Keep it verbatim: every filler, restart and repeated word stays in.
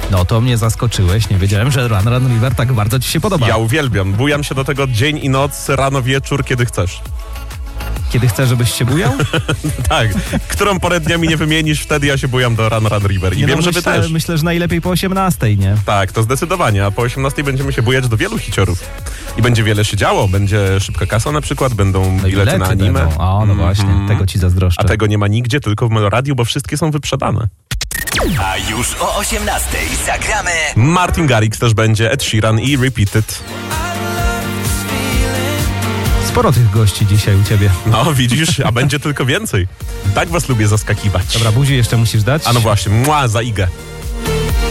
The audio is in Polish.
No to mnie zaskoczyłeś, nie wiedziałem, że Run Run River tak bardzo ci się podoba. Ja uwielbiam, bujam się do tego dzień i noc, rano, wieczór, kiedy chcesz. Kiedy chcesz, żebyś się bujał? Tak, którą porę dnia mi nie wymienisz, wtedy ja się bujam do Run Run River i nie wiem, no, że myślę, wy też. Myślę, że najlepiej po osiemnastej, nie? Tak, to zdecydowanie, a po osiemnastej będziemy się bujać do wielu hiciorów. I będzie wiele się działo, będzie Szybka Kasa na przykład, będą No bilety, bilety na anime. będą. O, no właśnie, Mhm. tego ci zazdroszczę. A tego nie ma nigdzie, tylko w Meloradiu, bo wszystkie są wyprzedane. A już o osiemnastej zagramy Martin Garrix też będzie, Ed Sheeran i Repeated. Sporo tych gości dzisiaj u ciebie. No widzisz, a będzie tylko więcej. Tak was lubię zaskakiwać. Dobra, buzi jeszcze musisz dać. A no właśnie, mua za Igę.